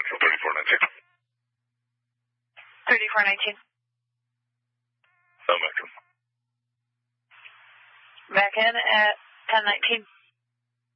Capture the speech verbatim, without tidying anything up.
thirty-four nineteen. thirty-four nineteen. No, back in. Back in at ten nineteen.